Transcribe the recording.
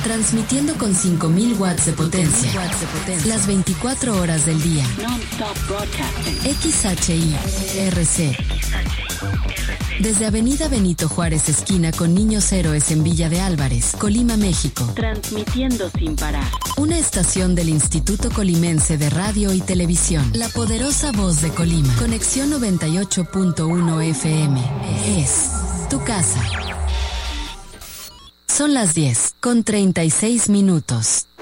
Transmitiendo con 5000 watts de potencia. Las 24 horas del día. XHI-RC. Desde Avenida Benito Juárez, esquina con Niños Héroes en Villa de Álvarez, Colima, México. Transmitiendo sin parar. Una estación del Instituto Colimense de Radio y Televisión. La poderosa voz de Colima. Conexión 98.1 FM. Es tu casa. Son las 10:36.